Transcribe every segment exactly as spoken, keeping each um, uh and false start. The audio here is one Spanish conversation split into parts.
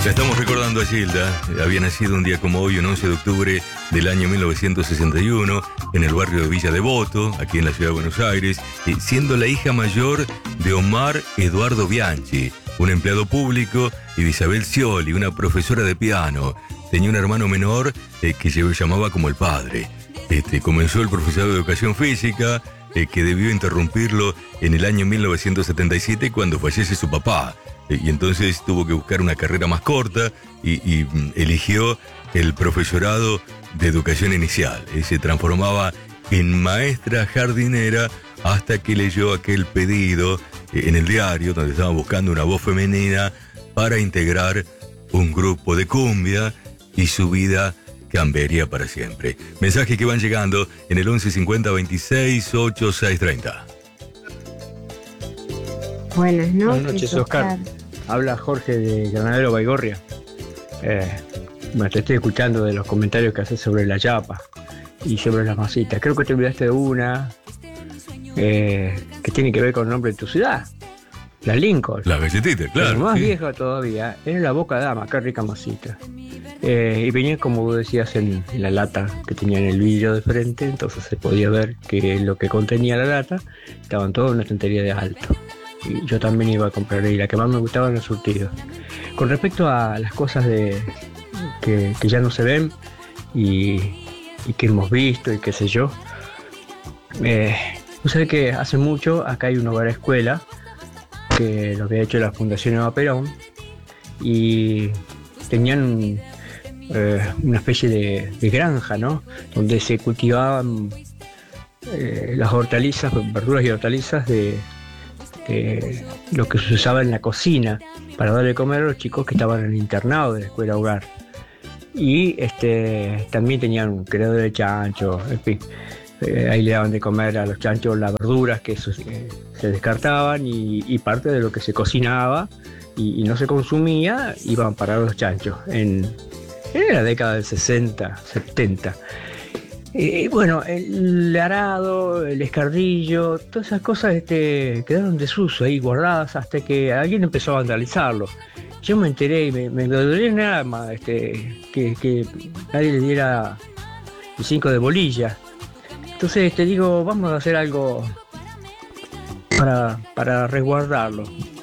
La estamos recordando a Gilda. Había nacido un día como hoy, un once de octubre del año mil novecientos sesenta y uno, en el barrio de Villa Devoto, aquí en la ciudad de Buenos Aires, siendo la hija mayor de Omar Eduardo Bianchi, un empleado público, y de Isabel Scioli, una profesora de piano. Tenía un hermano menor eh, que se llamaba como el padre. Este, comenzó el profesorado de educación física, eh, que debió interrumpirlo en el año mil novecientos setenta y siete cuando fallece su papá. Eh, y entonces tuvo que buscar una carrera más corta y, y mm, eligió el profesorado de educación inicial. Eh, se transformaba en maestra jardinera hasta que leyó aquel pedido eh, en el diario donde estaban buscando una voz femenina para integrar un grupo de cumbia, y su vida cambiaría para siempre. Mensajes que van llegando en el once cincuenta veintiséis ochenta y seis treinta. Buenas noches, Buenas noches, Oscar. Oscar. Habla Jorge de Granadero Baigorria. Eh, me te estoy escuchando de los comentarios que haces sobre la chapa y sobre las masitas. Creo que te olvidaste de una eh, que tiene que ver con el nombre de tu ciudad. La Lincoln. La galletita, claro. Pero más sí. vieja todavía, era la Boca Dama, qué rica masita. Eh, y venía, como vos decías, en, en la lata que tenía en el vidrio de frente, entonces se podía ver que lo que contenía la lata estaban todos en una estantería de alto. Y yo también iba a comprar, y la que más me gustaba era el surtido. Con respecto a las cosas de que, que ya no se ven y, y que hemos visto y qué sé yo, eh, tú sabes que hace mucho acá hay un hogar escuela que lo había hecho la Fundación Eva Perón, y tenían eh, una especie de, de granja, ¿no? Donde se cultivaban eh, las hortalizas, verduras y hortalizas de, de lo que se usaba en la cocina para darle de comer a los chicos que estaban en el internado de la escuela hogar. Y este, también tenían un criadero de chanchos, en fin. Eh, ahí le daban de comer a los chanchos las verduras que eso, eh, se descartaban, y, y parte de lo que se cocinaba y, y no se consumía iban para los chanchos en, en la década del sesenta, setenta. Eh, bueno, el arado, el escardillo, todas esas cosas este, quedaron en desuso ahí guardadas hasta que alguien empezó a vandalizarlo. Yo me enteré y me, me dolió en el alma este, que, que nadie le diera el cinco de bolilla. Entonces te digo, vamos a hacer algo para, para resguardarlo.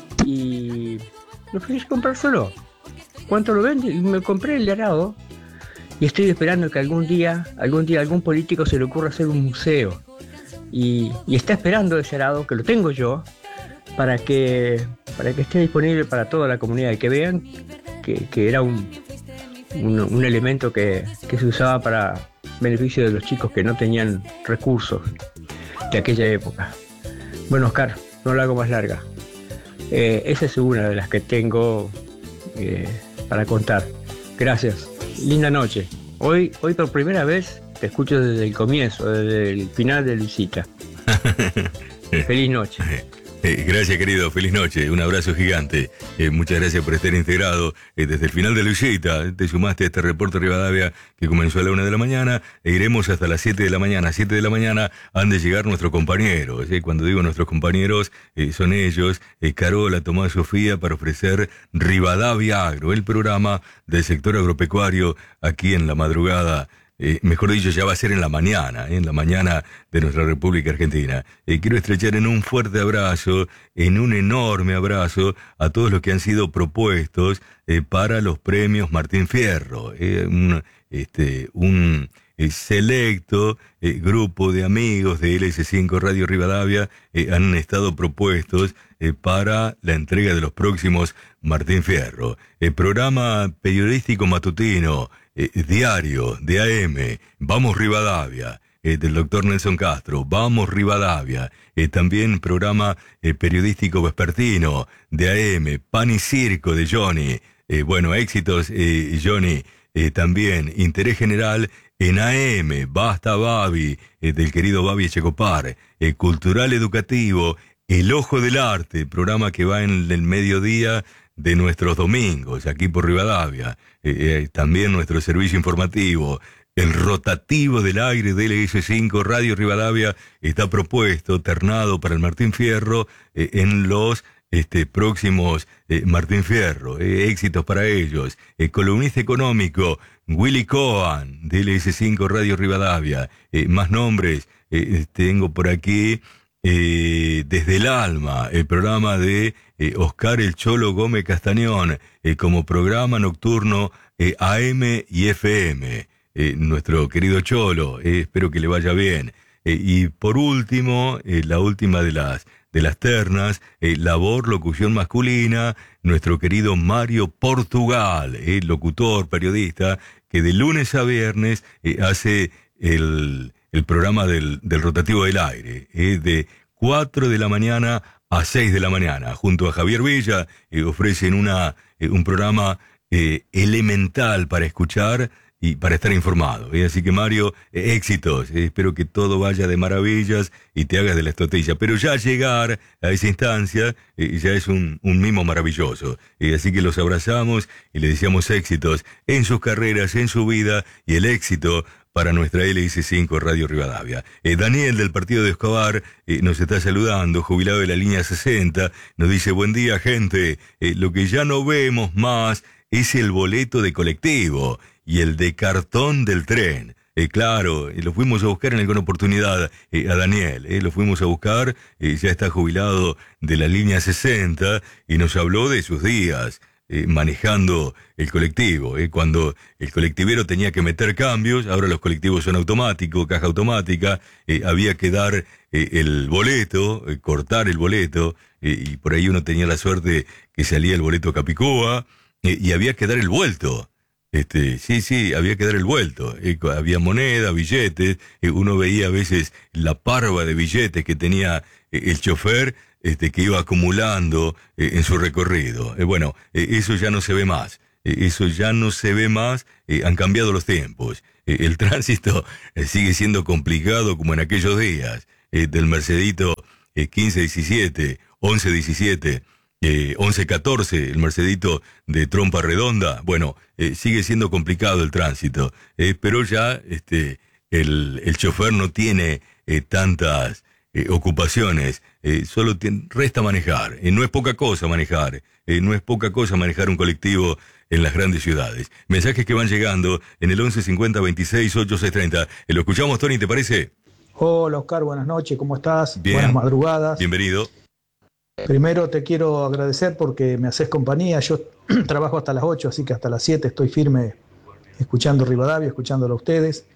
Y me fui a comprárselo. ¿Cuánto lo vende? Y me compré el de arado. Y estoy esperando que algún día, algún día algún político se le ocurra hacer un museo. Y, y está esperando ese arado, que lo tengo yo, para que, para que esté disponible para toda la comunidad y que vean que, que era un, un, un elemento que, que se usaba para beneficio de los chicos que no tenían recursos de aquella época. Bueno, Oscar, no la hago más larga. Eh, esa es una de las que tengo eh, para contar. Gracias. Linda noche. Hoy, hoy por primera vez te escucho desde el comienzo, desde el final de Luisita. Feliz noche. Eh, gracias, querido, feliz noche, un abrazo gigante. Eh, muchas gracias por estar integrado eh, desde el final de Luisita. Te sumaste a este reporte Rivadavia que comenzó a la una de la mañana e iremos hasta las siete de la mañana. A siete de la mañana han de llegar nuestros compañeros. Eh. Cuando digo nuestros compañeros, eh, son ellos, eh, Carola, Tomás, Sofía, para ofrecer Rivadavia Agro, el programa del sector agropecuario aquí en la madrugada. Eh, mejor dicho, ya va a ser en la mañana, eh, en la mañana de nuestra República Argentina. Eh, quiero estrechar en un fuerte abrazo, en un enorme abrazo, a todos los que han sido propuestos eh, para los premios Martín Fierro. Eh, un este, un eh, selecto eh, grupo de amigos de L S cinco Radio Rivadavia eh, han estado propuestos eh, para la entrega de los próximos Martín Fierro. El programa periodístico matutino, Eh, diario de A M, Vamos Rivadavia, eh, del doctor Nelson Castro, Vamos Rivadavia, eh, también programa eh, periodístico vespertino de A M, Pan y Circo de Johnny, eh, bueno, éxitos eh, Johnny, eh, también Interés General en A M, Basta Babi, eh, del querido Babi Echecopar, eh, Cultural Educativo, El Ojo del Arte, programa que va en el mediodía de nuestros domingos, aquí por Rivadavia, eh, eh, también nuestro servicio informativo, el rotativo del aire de L S cinco Radio Rivadavia está propuesto, ternado para el Martín Fierro, eh, en los este, próximos eh, Martín Fierro, eh, éxitos para ellos. Eh, columnista económico, Willy Cohen, de L S cinco Radio Rivadavia. Eh, más nombres, eh, tengo por aquí, eh, Desde el Alma, el programa de eh, Oscar El Cholo Gómez Castañón, eh, como programa nocturno eh, A M y F M. Eh, nuestro querido Cholo, eh, espero que le vaya bien. Eh, y por último, eh, la última de las de las ternas, eh, labor, locución masculina, nuestro querido Mario Portugal, eh, locutor, periodista, que de lunes a viernes eh, hace el, el programa del, del rotativo del aire, eh, de cuatro de la mañana a seis de la mañana, junto a Javier Villa, eh, ofrecen una, eh, un programa eh, elemental para escuchar y para estar informado. ¿eh? Así que Mario, eh, éxitos. Eh, espero que todo vaya de maravillas y te hagas de la estotilla. Pero ya llegar a esa instancia eh, ya es un, un mimo maravilloso. Eh, así que los abrazamos y le deseamos éxitos en sus carreras, en su vida y el éxito para nuestra L S cinco Radio Rivadavia. Eh, Daniel del partido de Escobar eh, nos está saludando, jubilado de la línea sesenta. Nos dice, buen día gente, eh, lo que ya no vemos más es el boleto de colectivo y el de cartón del tren. Eh, claro, eh, lo fuimos a buscar en alguna oportunidad eh, a Daniel, eh, lo fuimos a buscar, eh, ya está jubilado de la línea sesenta y nos habló de sus días eh, manejando el colectivo. Eh, cuando el colectivero tenía que meter cambios, ahora los colectivos son automáticos, caja automática, eh, había que dar eh, el boleto, eh, cortar el boleto, eh, y por ahí uno tenía la suerte que salía el boleto Capicúa, eh, y había que dar el vuelto. Este, sí, sí, había que dar el vuelto. Eh, había moneda, billetes. Eh, uno veía a veces la parva de billetes que tenía eh, el chofer, este, que iba acumulando eh, en su recorrido. Eh, bueno, eh, eso ya no se ve más. Eh, eso ya no se ve más. Eh, han cambiado los tiempos. Eh, el tránsito eh, sigue siendo complicado como en aquellos días. Eh, del Mercedito eh, quince diecisiete, once diecisiete. Eh, once catorce, el Mercedito de trompa redonda. Bueno, eh, sigue siendo complicado el tránsito, eh, pero ya este, el, el chofer no tiene eh, tantas eh, ocupaciones, eh, solo tiene, resta manejar. Eh, no es poca cosa manejar, eh, no es poca cosa manejar un colectivo en las grandes ciudades. Mensajes que van llegando en el once cincuenta veintiséis ochenta y seis treinta. Eh, ¿Lo escuchamos, Tony, te parece? Hola, Oscar, buenas noches, ¿cómo estás? Bien. Buenas madrugadas. Bienvenido. Primero te quiero agradecer porque me haces compañía. Yo trabajo hasta las ocho, así que hasta las siete estoy firme escuchando Rivadavia, escuchándolo a ustedes.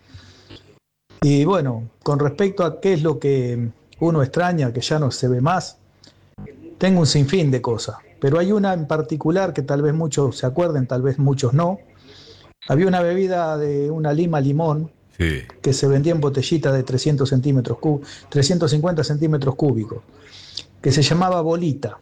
Y bueno, con respecto a qué es lo que uno extraña, que ya no se ve más, tengo un sinfín de cosas, pero hay una en particular que tal vez muchos se acuerden, tal vez muchos no. Había una bebida de una lima limón, sí, que se vendía en botellita de trescientos centímetros cú- trescientos cincuenta centímetros cúbicos, que se llamaba Bolita.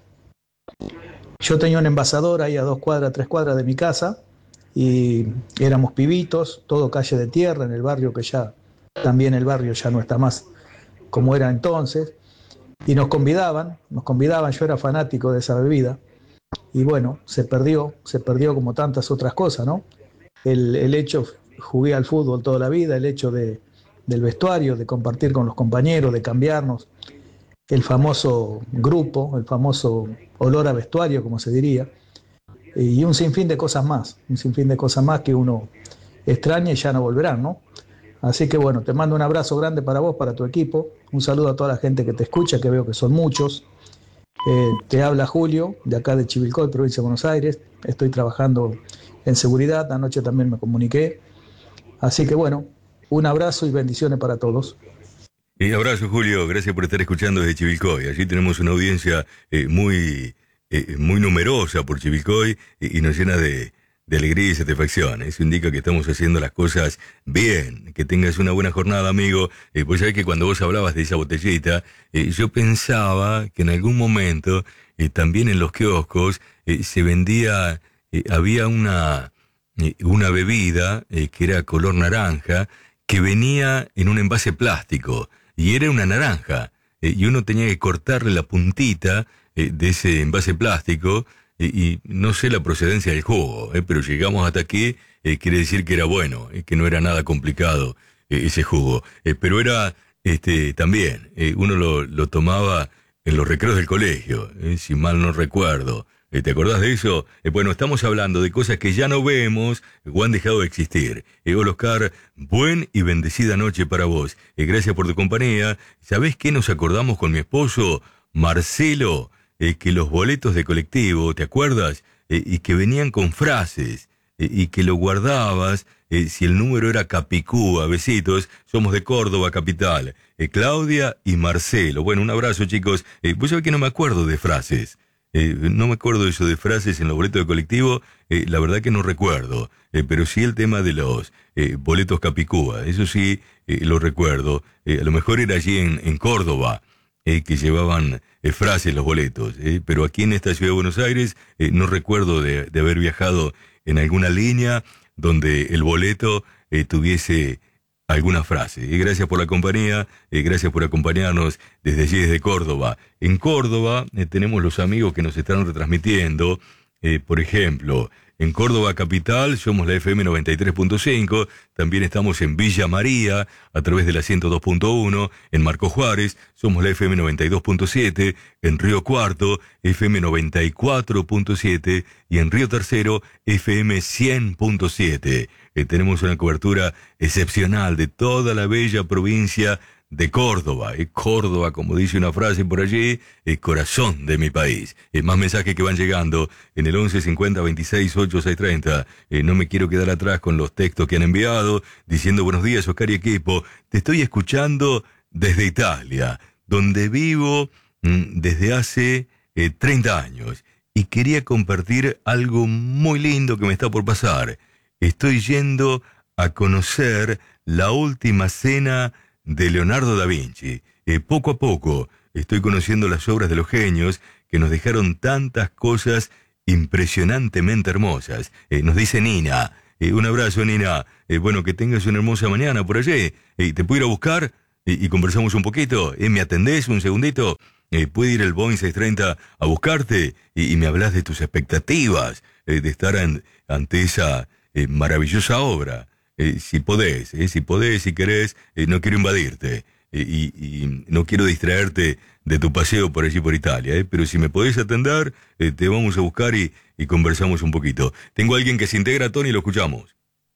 Yo tenía un envasador ahí a dos cuadras, tres cuadras de mi casa, y éramos pibitos, todo calle de tierra, en el barrio que ya, también el barrio ya no está más como era entonces, y nos convidaban, nos convidaban, yo era fanático de esa bebida, y bueno, se perdió, se perdió como tantas otras cosas, ¿no? El, el hecho, jugué al fútbol toda la vida, el hecho de, del vestuario, de compartir con los compañeros, de cambiarnos, el famoso grupo, el famoso olor a vestuario, como se diría, y un sinfín de cosas más, un sinfín de cosas más que uno extraña y ya no volverán, ¿no? Así que bueno, te mando un abrazo grande para vos, para tu equipo, un saludo a toda la gente que te escucha, que veo que son muchos. Eh, te habla Julio, de acá de Chivilcoy, provincia de Buenos Aires, estoy trabajando en seguridad, anoche también me comuniqué, así que bueno, un abrazo y bendiciones para todos. Y abrazo, Julio, gracias por estar escuchando desde Chivilcoy. Allí tenemos una audiencia eh, muy eh, muy numerosa por Chivilcoy y, y nos llena de, de alegría y satisfacción. Eso indica que estamos haciendo las cosas bien. Que tengas una buena jornada, amigo. Eh, pues sabés que cuando vos hablabas de esa botellita, eh, yo pensaba que en algún momento eh, también en los kioscos eh, se vendía, eh, había una, eh, una bebida eh, que era color naranja, que venía en un envase plástico. Y era una naranja, eh, y uno tenía que cortarle la puntita eh, de ese envase plástico, eh, y no sé la procedencia del jugo, eh, pero llegamos hasta aquí, eh, quiere decir que era bueno, eh, que no era nada complicado eh, ese jugo. Eh, pero era, este, también, eh, uno lo, lo tomaba en los recreos del colegio, eh, si mal no recuerdo. Eh, ¿Te acordás de eso? Eh, bueno, estamos hablando de cosas que ya no vemos o han dejado de existir. Eh, hola Oscar, buen y bendecida noche para vos. Eh, gracias por tu compañía. ¿Sabés qué nos acordamos con mi esposo, Marcelo? Eh, que los boletos de colectivo, ¿te acuerdas? Eh, y que venían con frases, eh, y que lo guardabas, eh, si el número era Capicúa, besitos, somos de Córdoba, capital. Eh, Claudia y Marcelo. Bueno, un abrazo, chicos. Eh, vos sabés que no me acuerdo de frases. Eh, no me acuerdo de eso de frases en los boletos de colectivo, eh, la verdad que no recuerdo, eh, pero sí el tema de los eh, boletos Capicúa, eso sí eh, lo recuerdo. Eh, a lo mejor era allí en, en Córdoba eh, que llevaban eh, frases los boletos, eh, pero aquí en esta ciudad de Buenos Aires eh, no recuerdo de, de haber viajado en alguna línea donde el boleto eh, tuviese alguna frase. Y gracias por la compañía, eh, gracias por acompañarnos desde allí, desde Córdoba. En Córdoba eh, tenemos los amigos que nos están retransmitiendo, eh, por ejemplo, en Córdoba capital somos la F M noventa y tres punto cinco, también estamos en Villa María a través de la ciento dos punto uno, en Marco Juárez somos la F M noventa y dos punto siete, en Río Cuarto F M noventa y cuatro punto siete y en Río Tercero F M cien punto siete. Eh, tenemos una cobertura excepcional de toda la bella provincia de Córdoba. Eh, Córdoba, como dice una frase por allí, es corazón de mi país. Eh, más mensajes que van llegando en el once cincuenta veintiséis ochenta y seis treinta. Eh, no me quiero quedar atrás con los textos que han enviado, diciendo buenos días, Oscar y equipo. Te estoy escuchando desde Italia, donde vivo mmm, desde hace eh, treinta años. Y quería compartir algo muy lindo que me está por pasar. Estoy yendo a conocer la última cena de Leonardo da Vinci. Eh, poco a poco estoy conociendo las obras de los genios que nos dejaron tantas cosas impresionantemente hermosas. Eh, nos dice Nina. Eh, un abrazo, Nina. Eh, bueno, que tengas una hermosa mañana por allí. Eh, ¿Te puedo ir a buscar? Eh, y conversamos un poquito. Eh, ¿Me atendés un segundito? Eh, ¿Puede ir el Boeing seiscientos treinta a buscarte? Y, y me hablas de tus expectativas eh, de estar an, ante esa eh, maravillosa obra. Eh, si podés, eh, si podés, si querés, eh, no quiero invadirte eh, y, y no quiero distraerte de tu paseo por allí por Italia, eh, pero si me podés atender, eh, te vamos a buscar y, y conversamos un poquito. Tengo a alguien que se integra, Tony, lo escuchamos.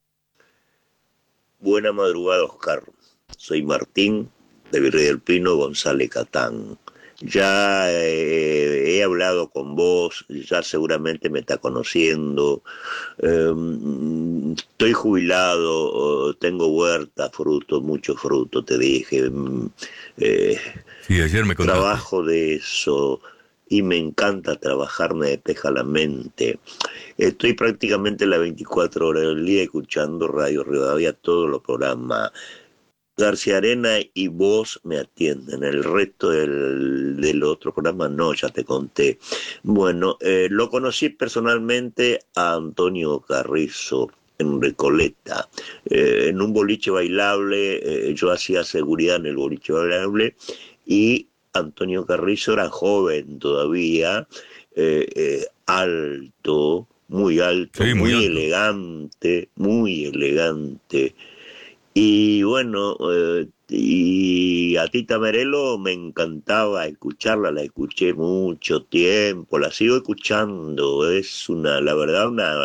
Buena madrugada, Oscar. Soy Martín, de Virrey del Pino, González Catán. Ya eh, he hablado con vos, ya seguramente me está conociendo. Eh, estoy jubilado, tengo huerta, fruto, mucho fruto, te dije. Eh, sí, ayer me contaste. Trabajo de eso y me encanta trabajar, me despeja la mente. Estoy prácticamente las veinticuatro horas del día escuchando Radio Rivadavia, todos los programas. García Arena y vos me atienden, el resto del, del otro programa no, ya te conté. Bueno, eh, lo conocí personalmente a Antonio Carrizo en Recoleta, eh, en un boliche bailable, eh, yo hacía seguridad en el boliche bailable y Antonio Carrizo era joven todavía, eh, eh, alto, muy alto, sí, muy, muy alto. elegante, muy elegante. Y bueno, eh, y a Tita Merelo me encantaba escucharla, la escuché mucho tiempo, la sigo escuchando, es una, la verdad, una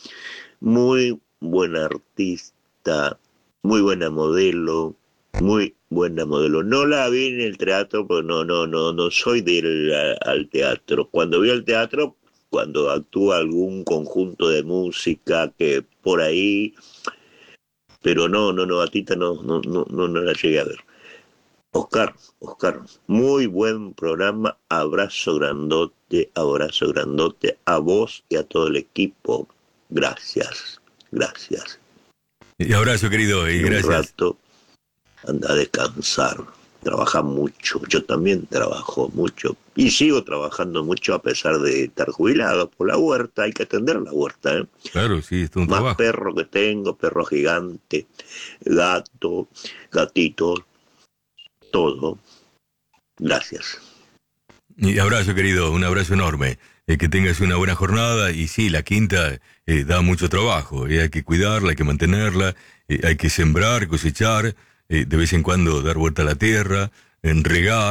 muy buena artista, muy buena modelo, muy buena modelo. No la vi en el teatro, porque no, no, no, no soy de ir al teatro. Cuando voy al teatro, cuando actúa algún conjunto de música que por ahí... Pero no, no, no, a Tita no, no, no, no, no la llegué a ver. Oscar, Oscar, muy buen programa, abrazo grandote, abrazo grandote a vos y a todo el equipo. Gracias, gracias. Y abrazo, querido, y gracias. Un rato, anda a descansar, trabaja mucho, yo también trabajo mucho y sigo trabajando mucho a pesar de estar jubilado por la huerta, hay que atender la huerta, ¿eh? Claro, sí, es un Más trabajo. perro que tengo, perro gigante, gato, gatito, todo. Gracias. Y abrazo, querido, un abrazo enorme. Eh, que tengas una buena jornada. Y sí, la quinta eh, da mucho trabajo. Eh, hay que cuidarla, hay que mantenerla, eh, hay que sembrar, cosechar, eh, de vez en cuando dar vuelta a la tierra, en regar,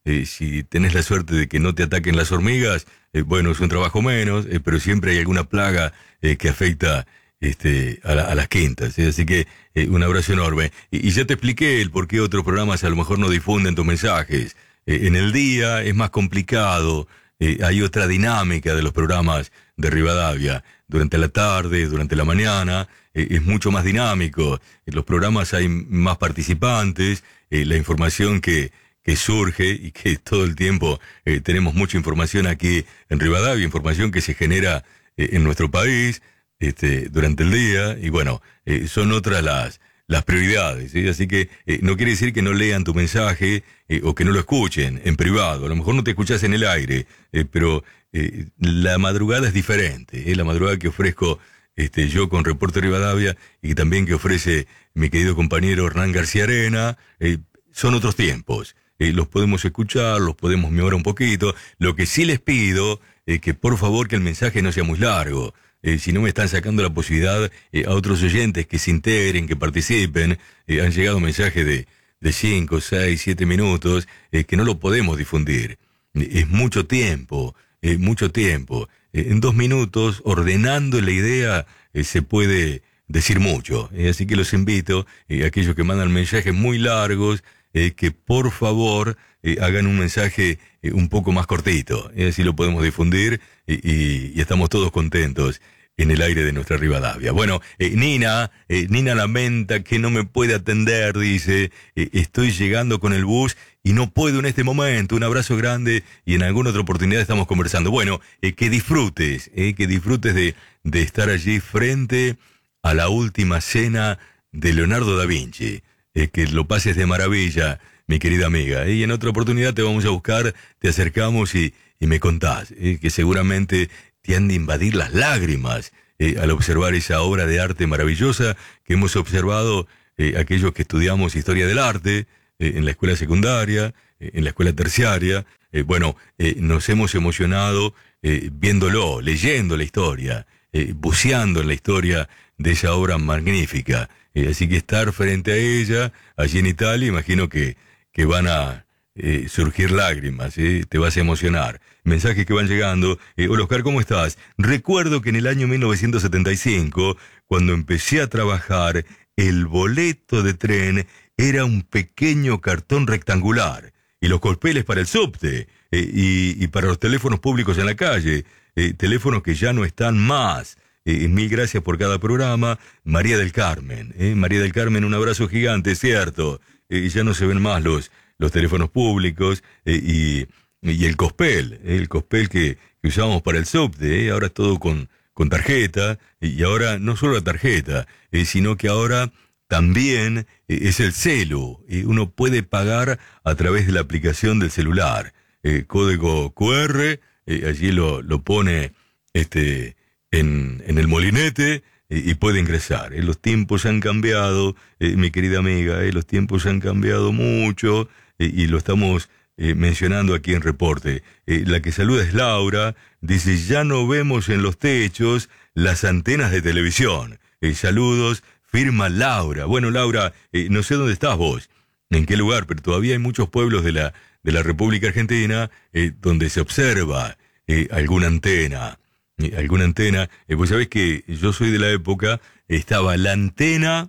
Eh, si tenés la suerte de que no te ataquen las hormigas, eh, bueno, es un trabajo menos, eh, pero siempre hay alguna plaga eh, que afecta este, a, la, a las quintas. ¿eh? Así que eh, un abrazo enorme. Y, y ya te expliqué el por qué otros programas a lo mejor no difunden tus mensajes. Eh, en el día es más complicado, eh, hay otra dinámica de los programas de Rivadavia. Durante la tarde, durante la mañana, eh, es mucho más dinámico. En los programas hay más participantes, eh, la información que, que surge y que todo el tiempo eh, tenemos mucha información aquí en Rivadavia, información que se genera eh, en nuestro país este, durante el día, y bueno, eh, son otras las, las prioridades, ¿sí? Así que eh, no quiere decir que no lean tu mensaje eh, o que no lo escuchen en privado. A lo mejor no te escuchás en el aire, eh, pero eh, la madrugada es diferente, ¿eh? La madrugada que ofrezco este, yo con Reporte Rivadavia y también que ofrece mi querido compañero Hernán García Arena, eh, son otros tiempos. Eh, los podemos escuchar, los podemos mejorar un poquito. Lo que sí les pido es que por favor que el mensaje no sea muy largo. Eh, si no me están sacando la posibilidad eh, a otros oyentes que se integren, que participen, eh, han llegado mensajes de, de cinco, seis, siete minutos, eh, que no lo podemos difundir. Eh, es mucho tiempo, eh, mucho tiempo. Eh, en dos minutos, ordenando la idea, eh, se puede decir mucho. Eh, así que los invito, eh, a aquellos que mandan mensajes muy largos, eh, que por favor eh, hagan un mensaje eh, un poco más cortito. Eh, así lo podemos difundir y, y, y estamos todos contentos en el aire de nuestra Rivadavia. Bueno, eh, Nina, eh, Nina lamenta que no me puede atender, dice, eh, estoy llegando con el bus y no puedo en este momento. Un abrazo grande y en alguna otra oportunidad estamos conversando. Bueno, eh, que disfrutes, eh, que disfrutes de, de estar allí frente a la última cena de Leonardo da Vinci. Eh, que lo pases de maravilla, mi querida amiga. Eh, y en otra oportunidad te vamos a buscar, te acercamos y, y me contás, eh, que seguramente te han de invadir las lágrimas eh, al observar esa obra de arte maravillosa que hemos observado eh, aquellos que estudiamos historia del arte eh, en la escuela secundaria, eh, en la escuela terciaria. Eh, bueno, eh, nos hemos emocionado eh, viéndolo, leyendo la historia, eh, buceando en la historia de esa obra magnífica. Eh, así que estar frente a ella, allí en Italia, imagino que, que van a Eh, surgir lágrimas, ¿eh? Te vas a emocionar. Mensajes que van llegando. Eh, Hola Oscar, ¿cómo estás? Recuerdo que en el año mil novecientos setenta y cinco, cuando empecé a trabajar, el boleto de tren era un pequeño cartón rectangular. Y los colpeles para el subte. Eh, y, y para los teléfonos públicos en la calle. Eh, teléfonos que ya no están más. Eh, mil gracias por cada programa. María del Carmen. Eh, María del Carmen, un abrazo gigante, cierto. Eh, ya no se ven más los... los teléfonos públicos eh, y, y el cospel, eh, el cospel que, que usábamos para el subte, eh, ahora es todo con, con tarjeta, y ahora no solo la tarjeta, eh, sino que ahora también eh, es el celu, eh, uno puede pagar a través de la aplicación del celular, eh, código cu erre, eh, allí lo, lo pone este, en, en el molinete, y puede ingresar. Eh, los tiempos han cambiado, eh, mi querida amiga, eh, los tiempos han cambiado mucho eh, y lo estamos eh, mencionando aquí en Reporte. Eh, la que saluda es Laura, dice, ya no vemos en los techos las antenas de televisión. Eh, saludos, firma Laura. Bueno, Laura, eh, no sé dónde estás vos, en qué lugar, pero todavía hay muchos pueblos de la, de la República Argentina eh, donde se observa eh, alguna antena. alguna antena, eh, pues sabés que yo soy de la época, estaba la antena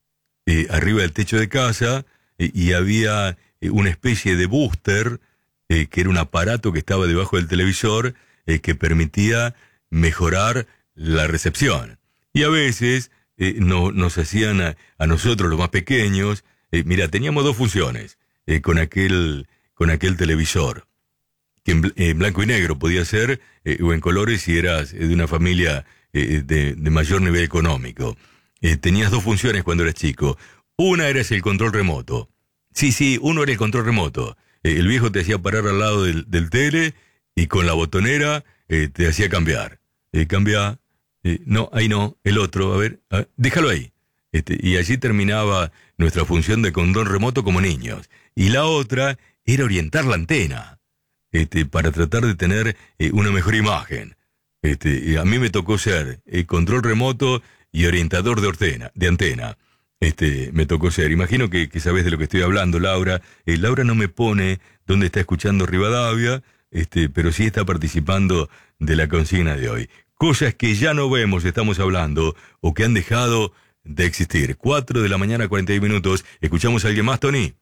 eh, arriba del techo de casa eh, y había eh, una especie de booster eh, que era un aparato que estaba debajo del televisor eh, que permitía mejorar la recepción. Y a veces eh, no, nos hacían a, a nosotros los más pequeños, eh, mira, teníamos dos funciones eh, con aquel, con aquel televisor. Que en, en blanco y negro podía ser, eh, o en colores si eras de una familia eh, de, de mayor nivel económico. Eh, tenías dos funciones cuando eras chico. Una era el control remoto. Sí, sí, uno era el control remoto. Eh, el viejo te hacía parar al lado del, del tele y con la botonera eh, te hacía cambiar. Eh, cambia, eh, no, ahí no, el otro, a ver, a ver déjalo ahí. Este, y allí terminaba nuestra función de control remoto como niños. Y la otra era orientar la antena. Este, para tratar de tener eh, una mejor imagen. Este, a mí me tocó ser eh, control remoto y orientador de, ortena, de antena. Este, me tocó ser. Imagino que, que sabés de lo que estoy hablando, Laura. Eh, Laura no me pone dónde está escuchando Rivadavia, este, pero sí está participando de la consigna de hoy. Cosas que ya no vemos, estamos hablando, o que han dejado de existir. Cuatro de la mañana, cuarenta y un minutos. ¿Escuchamos a alguien más, Tony?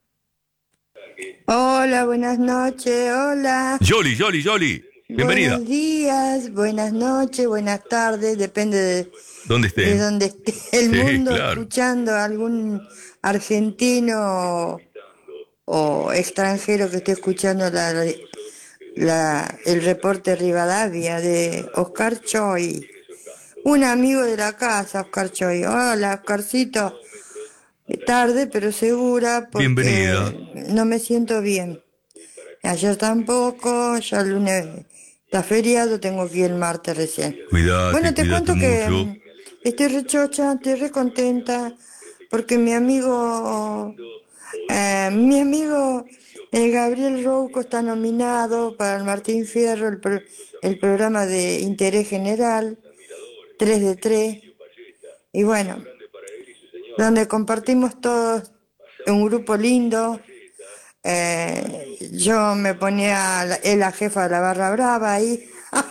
Hola, buenas noches, hola. Yoli, Yoli, Yoli. Bienvenida. Buenos días, buenas noches, buenas tardes, depende de ¿Dónde esté? de donde esté el Sí, mundo, claro. escuchando a algún argentino o extranjero que esté escuchando la, la, el reporte Rivadavia de Oscar Choi, un amigo de la casa, Oscar Choi. Hola, Oscarcito, tarde pero segura porque Bienvenida. no me siento bien. Ayer tampoco, ya el lunes está feriado, tengo que ir el martes recién. Cuidate, Bueno, te cuídate cuento que mucho. mm, estoy re chocha, estoy re contenta, porque mi amigo, eh, mi amigo eh, Gabriel Rouco está nominado para el Martín Fierro, el, pro- el programa de interés general, tres de tres, y bueno, donde compartimos todos un grupo lindo. Eh, yo me ponía, la- él la jefa de la barra brava ahí.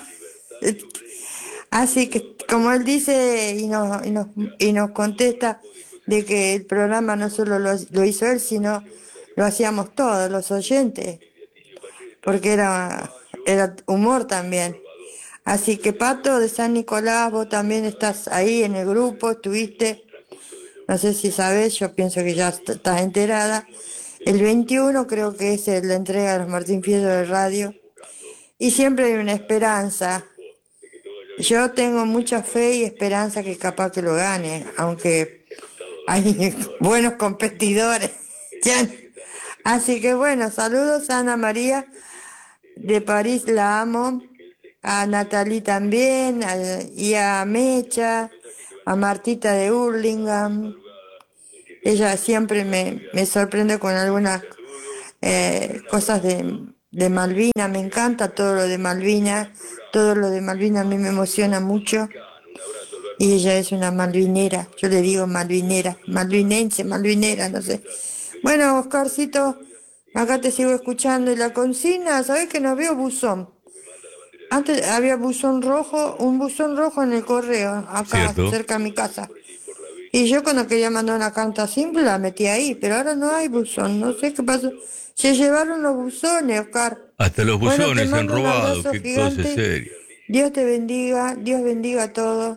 Así que, como él dice y nos, y nos, y nos contesta de que el programa no solo lo, lo hizo él, sino lo hacíamos todos, los oyentes, porque era, era humor también. Así que, Pato de San Nicolás, vos también estás ahí en el grupo, estuviste, no sé si sabés, yo pienso que ya est- estás enterada. El veintiuno creo que es la entrega de los Martín Fierro de radio. Y siempre hay una esperanza. Yo tengo mucha fe y esperanza que capaz que lo gane, aunque hay buenos competidores. Ya. Así que bueno, saludos a Ana María de París, la amo. A Natalie también, a- y a Mecha, a Martita de Hurlingham. Ella siempre me, me sorprende con algunas eh, cosas de, de Malvina, me encanta todo lo de Malvina, todo lo de Malvina a mí me emociona mucho, y ella es una malvinera, yo le digo malvinera, malvinense, malvinera, no sé. Bueno, Oscarcito, acá te sigo escuchando, y la consigna, ¿sabés que no veo buzón? Antes había buzón rojo, un buzón rojo en el correo, acá Cierto. cerca de mi casa. Y yo cuando quería mandar una carta simple la metí ahí, pero ahora no hay buzón, no sé qué pasó. Se llevaron los buzones, Oscar. Hasta los Bueno, te buzones han mando un robado. abrazo Qué cosa gigante. seria. Dios te bendiga, Dios bendiga a todos,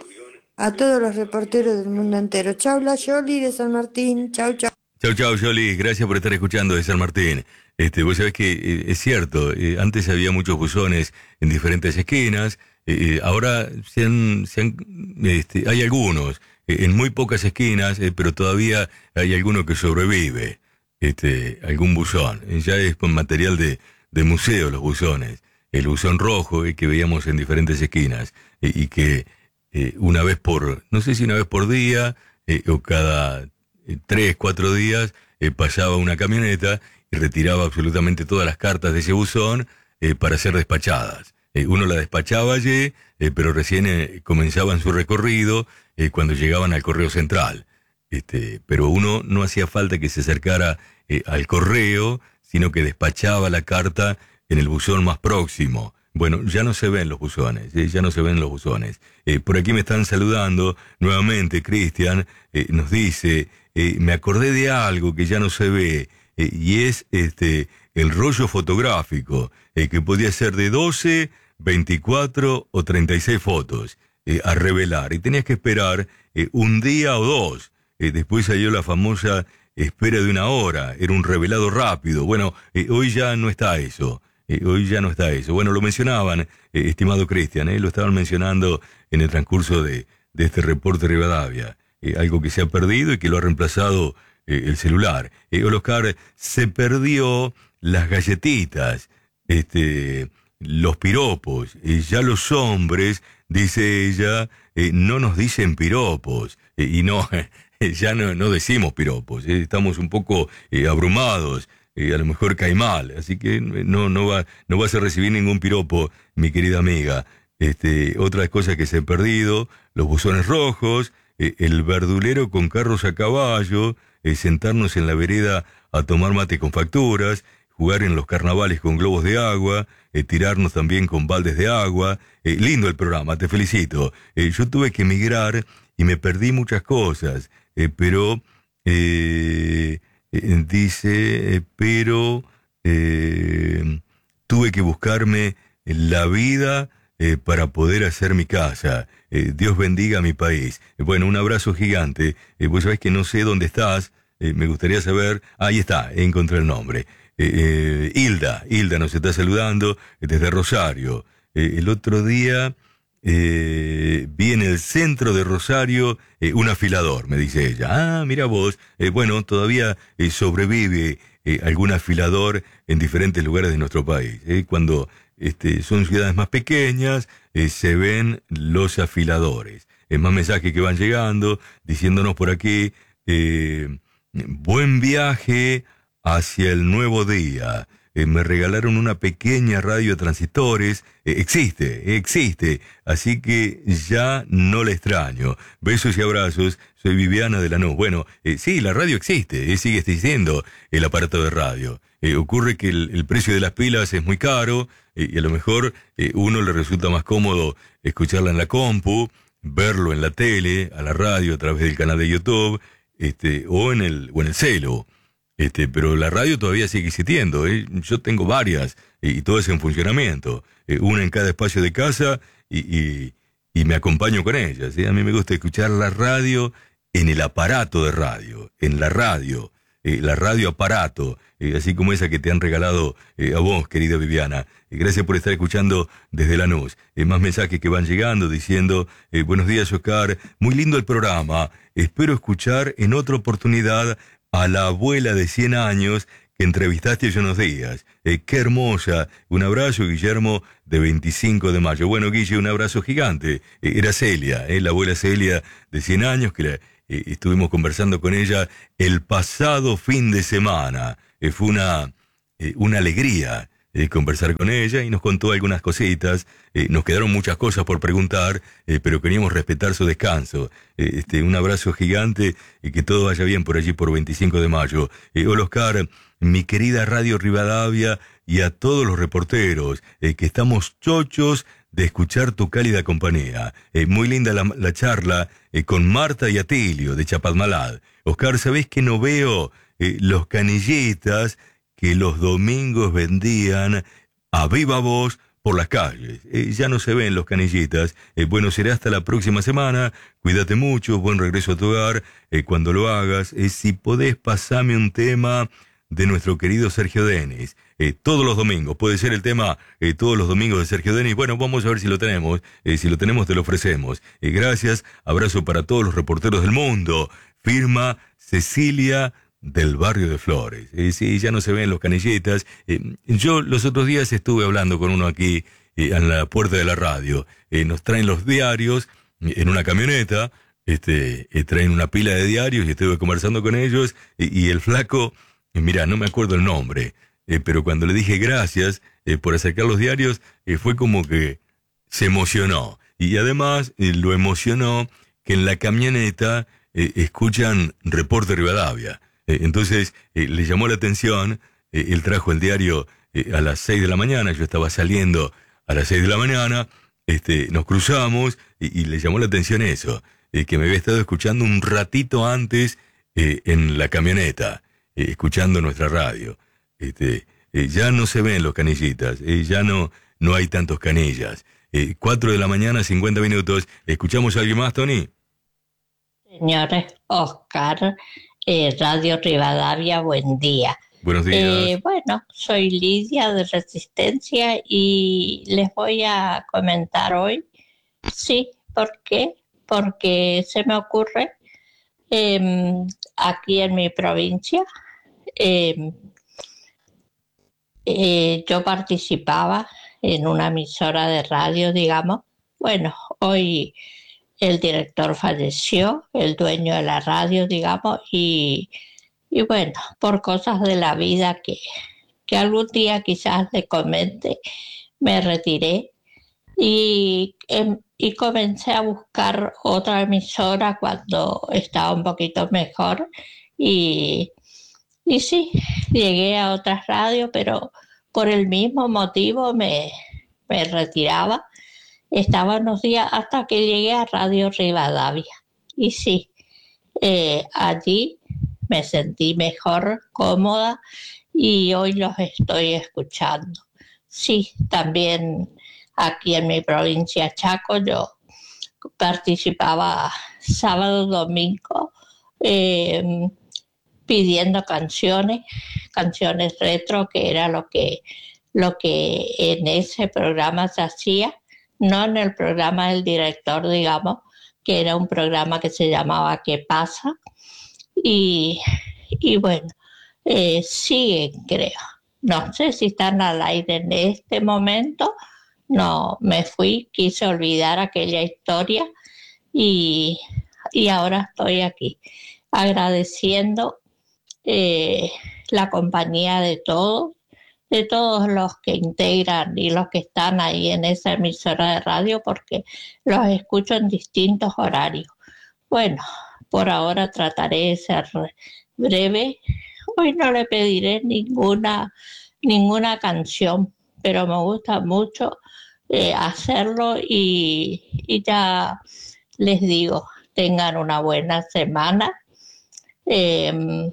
a todos los reporteros del mundo entero. Chau, la Yoli de San Martín, chau, chau. Chau, chau, Yoli. Gracias por estar escuchando de San Martín. Este, vos sabés que eh, es cierto, eh, antes había muchos buzones en diferentes esquinas, eh, eh, ahora se han, se han, este, hay algunos eh, en muy pocas esquinas, eh, pero todavía hay alguno que sobrevive, este, algún buzón. Eh, ya es con material de, de museo los buzones. El buzón rojo eh, que veíamos en diferentes esquinas eh, y que eh, una vez por, no sé si una vez por día eh, o cada eh, tres, cuatro días eh, pasaba una camioneta y retiraba absolutamente todas las cartas de ese buzón eh, para ser despachadas. Eh, uno la despachaba allí, eh, pero recién eh, comenzaban su recorrido eh, cuando llegaban al correo central. Este, pero uno no hacía falta que se acercara eh, al correo, sino que despachaba la carta en el buzón más próximo. Bueno, ya no se ven los buzones, eh, ya no se ven los buzones. Eh, por aquí me están saludando nuevamente, Cristian, eh, nos dice, eh, me acordé de algo que ya no se ve, eh, y es este el rollo fotográfico, eh, que podía ser de doce, veinticuatro o treinta y seis fotos eh, a revelar, y tenías que esperar eh, un día o dos. Eh, después salió la famosa espera de una hora, era un revelado rápido. Bueno, eh, hoy ya no está eso. Eh, hoy ya no está eso. Bueno, lo mencionaban, eh, estimado Cristian, eh, lo estaban mencionando en el transcurso de, de este reporte Rivadavia. Eh, algo que se ha perdido y que lo ha reemplazado eh, el celular. Eh, Oscar, se perdió las galletitas, este, los piropos. Eh, ya los hombres, dice ella, eh, no nos dicen piropos. Eh, y no, ya no, no decimos piropos. Eh, estamos un poco eh, abrumados. Eh, a lo mejor cae mal, así que no, no, va, no vas a recibir ningún piropo, mi querida amiga. Este, otras cosas que se han perdido, los buzones rojos, eh, el verdulero con carros a caballo, eh, sentarnos en la vereda a tomar mate con facturas, jugar en los carnavales con globos de agua, eh, tirarnos también con baldes de agua. Eh, lindo el programa, te felicito. Eh, yo tuve que emigrar y me perdí muchas cosas, eh, pero eh, eh, dice, eh, pero eh, tuve que buscarme la vida eh, para poder hacer mi casa. Eh, Dios bendiga a mi país. Eh, bueno, un abrazo gigante. Eh, vos sabés que no sé dónde estás. Eh, me gustaría saber. Ahí está, encontré el nombre. Eh, eh, Hilda, Hilda nos está saludando desde Rosario. Eh, el otro día eh, vi en el centro de Rosario eh, un afilador, me dice ella. Ah, mira vos. Eh, bueno, todavía eh, sobrevive eh, algún afilador en diferentes lugares de nuestro país. Eh, cuando este, son ciudades más pequeñas, eh, se ven los afiladores. Es más mensajes que van llegando, diciéndonos por aquí, eh, buen viaje hacia el nuevo día. Eh, me regalaron una pequeña radio de transistores. Eh, existe, existe. Así que ya no la extraño. Besos y abrazos. Soy Viviana de Lanús. Bueno, eh, sí, la radio existe. Eh, sigue existiendo el aparato de radio. Eh, ocurre que el, el precio de las pilas es muy caro eh, y a lo mejor eh, uno le resulta más cómodo escucharla en la compu, verlo en la tele, a la radio, a través del canal de YouTube, este, o en el, o en el celo. Este, pero la radio todavía sigue existiendo, ¿eh? Yo tengo varias, eh, y todas en funcionamiento, eh, una en cada espacio de casa, y, y, y me acompaño con ellas, ¿eh? A mí me gusta escuchar la radio en el aparato de radio, en la radio, eh, la radio aparato, eh, así como esa que te han regalado eh, a vos, querida Viviana. Eh, gracias por estar escuchando desde Lanús. Eh, más mensajes que van llegando diciendo, eh, buenos días, Oscar, muy lindo el programa, espero escuchar en otra oportunidad a la abuela de cien años que entrevistaste hace unos días. Eh, ¡Qué hermosa! Un abrazo, Guillermo, de veinticinco de mayo. Bueno, Guille, un abrazo gigante. Eh, era Celia, eh, la abuela Celia de cien años, que la, eh, estuvimos conversando con ella el pasado fin de semana. Eh, fue una, eh, una alegría eh, conversar con ella y nos contó algunas cositas. Eh, nos quedaron muchas cosas por preguntar, eh, pero queríamos respetar su descanso. Eh, este, un abrazo gigante y que todo vaya bien por allí por veinticinco de mayo. Eh, hola, Oscar, mi querida Radio Rivadavia y a todos los reporteros, eh, que estamos chochos de escuchar tu cálida compañía. Eh, muy linda la, la charla eh, con Marta y Atilio de Chapadmalal. Oscar, ¿sabés que no veo eh, los canillitas que los domingos vendían a viva voz por las calles? Eh, ya no se ven los canillitas. Eh, bueno, será hasta la próxima semana. Cuídate mucho, buen regreso a tu hogar. Eh, cuando lo hagas, eh, si podés, pasame un tema de nuestro querido Sergio Denis. Eh, todos los domingos, puede ser el tema eh, todos los domingos de Sergio Denis. Bueno, vamos a ver si lo tenemos. Eh, si lo tenemos, te lo ofrecemos. Eh, gracias, abrazo para todos los reporteros del mundo. Firma Cecilia del barrio de Flores. Eh, sí, ya no se ven los canilletas. Eh, yo los otros días estuve hablando con uno aquí eh, en la puerta de la radio. Eh, nos traen los diarios eh, en una camioneta. Este, eh, traen una pila de diarios y estuve conversando con ellos. Eh, y el flaco, eh, mira, no me acuerdo el nombre, eh, pero cuando le dije gracias eh, por acercar los diarios, eh, fue como que se emocionó. Y además eh, lo emocionó que en la camioneta eh, escuchan Reporte Rivadavia. Eh, entonces eh, le llamó la atención. Eh, él trajo el diario eh, a las seis de la mañana, yo estaba saliendo a las seis de la mañana, este, nos cruzamos y, y le llamó la atención eso, eh, que me había estado escuchando un ratito antes eh, en la camioneta, eh, escuchando nuestra radio. Este, eh, ya no se ven los canillitas, eh, ya no, no hay tantos canillas. Eh, cuatro de la mañana, cincuenta minutos. ¿Escuchamos a alguien más, Tony? Señores, Oscar, eh, Radio Rivadavia, buen día. Buenos días. Eh, bueno, soy Lidia de Resistencia y les voy a comentar hoy. Sí, ¿por qué? Porque se me ocurre eh, aquí en mi provincia, eh, eh, yo participaba en una emisora de radio, digamos. Bueno, hoy el director falleció, el dueño de la radio, digamos, y, y bueno, por cosas de la vida que, que algún día quizás le comente, me retiré y, em, y comencé a buscar otra emisora cuando estaba un poquito mejor y, y sí, llegué a otras radios, pero por el mismo motivo me, me retiraba. Estaba unos días hasta que llegué a Radio Rivadavia y sí, eh, allí me sentí mejor, cómoda y hoy los estoy escuchando. Sí, también aquí en mi provincia Chaco yo participaba sábado, domingo, eh, pidiendo canciones, canciones retro, que era lo que, lo que en ese programa se hacía, no en el programa del director, digamos, que era un programa que se llamaba ¿Qué pasa? Y, y bueno, eh, siguen, creo. No sé si están al aire en este momento. No, me fui, quise olvidar aquella historia y, y ahora estoy aquí agradeciendo eh, la compañía de todos, de todos los que integran y los que están ahí en esa emisora de radio, porque los escucho en distintos horarios. Bueno, por ahora trataré de ser breve. Hoy no le pediré ninguna, ninguna canción, pero me gusta mucho eh, hacerlo y, y ya les digo, tengan una buena semana. Eh,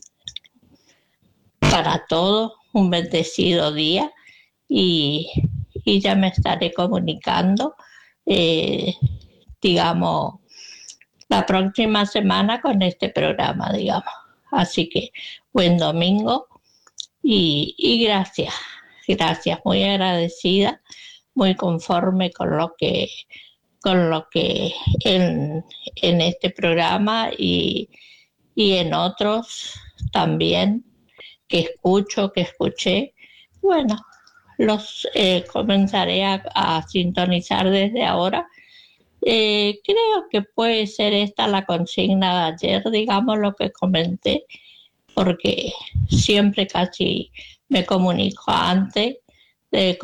para todos, un bendecido día y, y ya me estaré comunicando, eh, digamos, la próxima semana con este programa, digamos. Así que buen domingo y, y gracias, gracias, muy agradecida, muy conforme con lo que, con lo que en, en este programa y, y en otros también que escucho, que escuché. Bueno, los eh, comenzaré a, a sintonizar desde ahora. Eh, creo que puede ser esta la consigna de ayer, digamos lo que comenté, porque siempre casi me comunico antes de